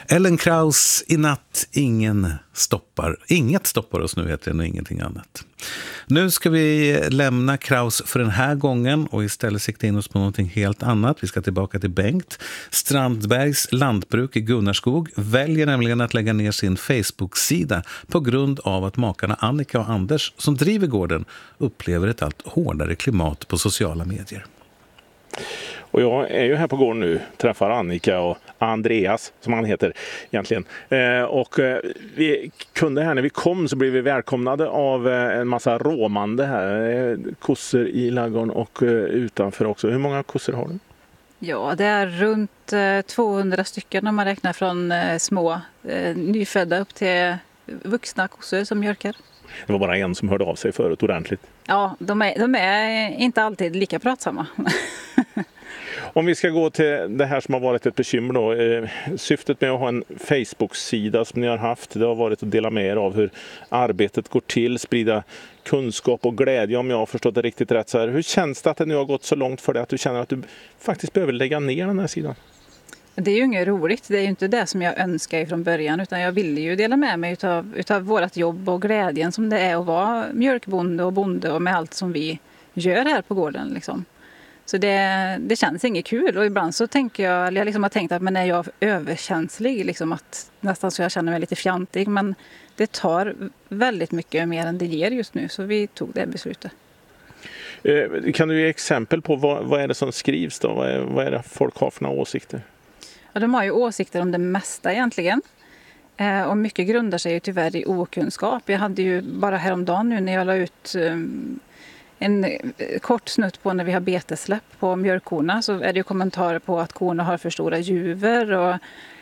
Ellen Krauss, i natt inget stoppar oss nu heter det och ingenting annat. Nu ska vi lämna Krauss för den här gången och istället sikta in oss på någonting helt annat. Vi ska tillbaka till Bengt. Strandbergs lantbruk i Gunnarskog väljer nämligen att lägga ner sin Facebook-sida på grund av att makarna Annika och Anders som driver gården upplever ett allt hårdare klimat på sociala medier. Och jag är ju här på gården nu, träffar Annika och Andreas som han heter egentligen. Vi kunde här när vi kom så blev vi välkomnade av en massa råmande här. Kossor i ladugården och utanför också. Hur många kossor har du? Ja, det är runt 200 stycken om man räknar från små nyfödda upp till vuxna kossor som mjölkar. Det var bara en som hörde av sig förut ordentligt. Ja, de är inte alltid lika pratsamma. Om vi ska gå till det här som har varit ett bekymmer då. Syftet med att ha en Facebook-sida som ni har haft, det har varit att dela med er av hur arbetet går till, sprida kunskap och glädje om jag har förstått det riktigt rätt. Så här. Hur känns det att det nu har gått så långt för dig att du känner att du faktiskt behöver lägga ner den här sidan? Det är ju inget roligt, det är ju inte det som jag önskar från början utan jag ville ju dela med mig utav vårt jobb och glädjen som det är att vara mjölkbonde och bonde och med allt som vi gör här på gården liksom. Så det känns inget kul och ibland så tänker jag liksom har tänkt att men är jag överkänslig liksom att nästan så jag känner mig lite fjantig men det tar väldigt mycket mer än det ger just nu så vi tog det beslutet. Kan du ge exempel på vad är det som skrivs då? Vad är det folk har för några åsikter? Ja, de har ju åsikter om det mesta egentligen. Och mycket grundar sig ju tyvärr i okunskap. Jag hade ju bara häromdagen nu när jag la ut en kort snutt på när vi har betesläpp på mjölkkorna så är det ju kommentarer på att korna har för stora juver och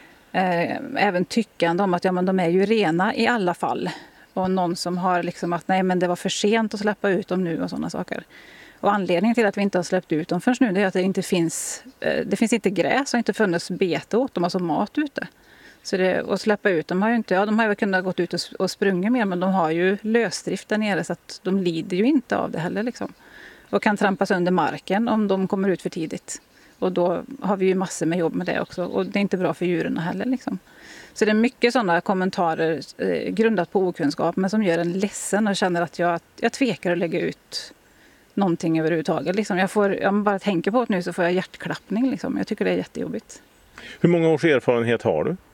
även tyckande om att ja, men de är ju rena i alla fall. Och någon som har liksom att nej men det var för sent att släppa ut dem nu och sådana saker. Och anledningen till att vi inte har släppt ut dem förrän nu är att det finns inte gräs och inte funnits bete åt dem, alltså mat ute. Så att släppa ut dem har ju inte, ja de har ju kunnat gått ut och sprungit mer men de har ju lösdrift där nere så att de lider ju inte av det heller liksom. Och kan trampas under marken om de kommer ut för tidigt. Och då har vi ju massor med jobb med det också och det är inte bra för djuren heller liksom. Så det är mycket sådana kommentarer grundat på okunskap men som gör en ledsen och känner att jag tvekar att lägga ut någonting överhuvudtaget. Liksom. Jag bara tänker på det nu så får jag hjärtklappning. Liksom. Jag tycker det är jättejobbigt. Hur många års erfarenhet har du?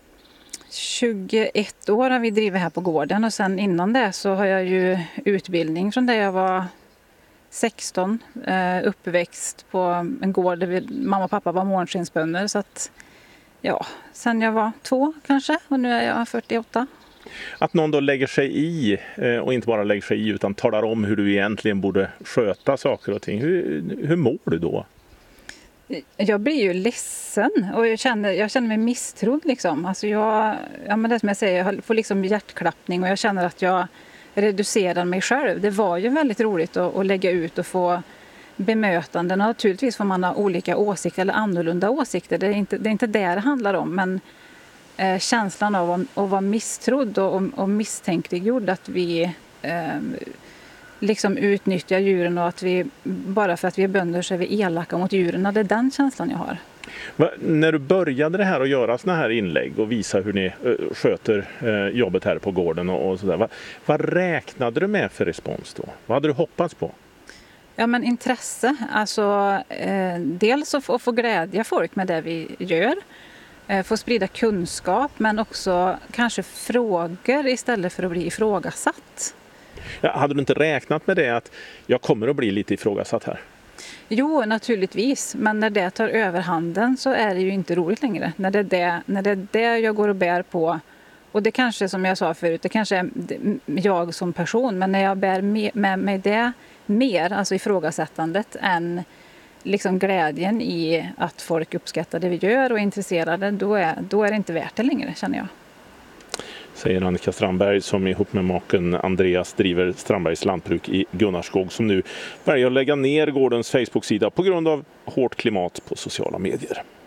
21 år har vi drivit här på gården och sen innan det så har jag ju utbildning från där jag var 16. Uppväxt på en gård där mamma och pappa var månskinsbönder så att ja, sen jag var 2 kanske och nu är jag 48. Att någon då lägger sig i och inte bara lägger sig i utan talar om hur du egentligen borde sköta saker och ting. Hur mår du då? Jag blir ju ledsen och jag känner mig misstrodd liksom. Alltså men det som jag säger, jag får liksom hjärtklappning och jag känner att jag reducerar mig själv. Det var ju väldigt roligt att lägga ut och få bemötanden. Och naturligtvis får man ha olika åsikter eller annorlunda åsikter. Det är inte det handlar om men känslan av att vara misstrodd och misstänkliggjord att vi liksom utnyttjar djuren och att vi bara för att vi är bönder så är vi elaka mot djuren. Det är den känslan jag har. När du började det här att göra såna här inlägg och visa hur ni sköter jobbet här på gården och sådär. Vad räknade du med för respons då? Vad hade du hoppats på? Ja men intresse. Alltså dels att få glädja folk med det vi gör. Få sprida kunskap men också kanske frågor istället för att bli ifrågasatt. Ja, hade du inte räknat med det att jag kommer att bli lite ifrågasatt här? Jo, naturligtvis. Men när det tar överhanden så är det ju inte roligt längre. När det är det jag går och bär på. Och det kanske, som jag sa förut, det kanske är jag som person. Men när jag bär med mig det mer, alltså ifrågasättandet, än liksom glädjen i att folk uppskattar det vi gör och är intresserade, då är det inte värt det längre, känner jag. Säger Annika Strandberg som ihop med maken Andreas driver Strandbergs lantbruk i Gunnarskog som nu väljer att lägga ner gårdens Facebook-sida på grund av hårt klimat på sociala medier.